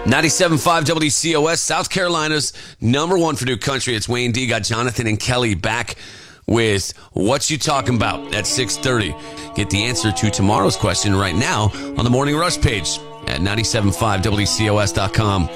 97.5 WCOS, South Carolina's number one for new country. It's Wayne D. Got Jonathan and Kelly back with What You Talking About at 6:30. Get the answer to tomorrow's question right now on the Morning Rush page at 97.5WCOS.com.